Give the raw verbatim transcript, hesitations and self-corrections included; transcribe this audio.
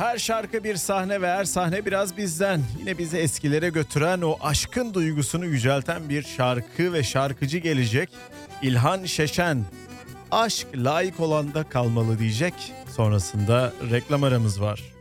Her şarkı bir sahne ve her sahne biraz bizden. Yine bizi eskilere götüren, o aşkın duygusunu yücelten bir şarkı ve şarkıcı gelecek. İlhan Şeşen. Aşk layık olanda kalmalı diyecek. Sonrasında reklam aramız var.